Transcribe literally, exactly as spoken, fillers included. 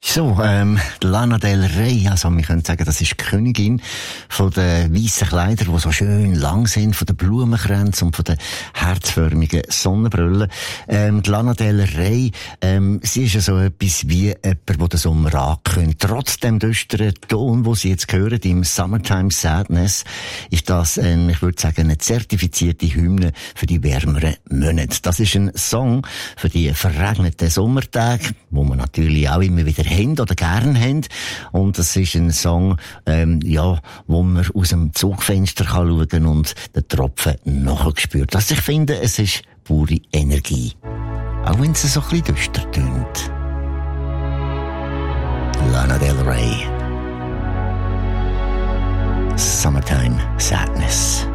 So, ähm, Lana Del Rey, also wir können sagen, das ist die Königin von den weissen Kleider, die so schön lang sind, von den Blumenkränzen und von den herzförmigen Sonnenbrillen. Ähm, die Lana Del Rey, ähm, sie ist ja so etwas wie jemand, der den Sommer ankündigt. Trotz dem düsteren Ton, den sie jetzt hören, im Summertime Sadness, ist das, ähm, ich würde sagen, eine zertifizierte Hymne für die wärmeren Monate. Das ist ein Song für die verregneten Sommertage, wo man natürlich auch immer wieder haben oder gern haben. Und das ist ein Song, ähm, ja, wo man aus dem Zugfenster kann schauen und den Tropfen nachher spürt. Also ich finde, es ist pure Energie. Auch wenn es so ein bisschen düster tönt. Lana Del Rey. Summertime Sadness.